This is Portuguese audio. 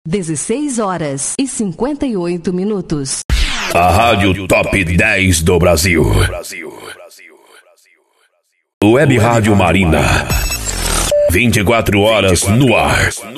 16h58. A Rádio Top 10 do Brasil. Web Rádio Marina. 24 horas no ar.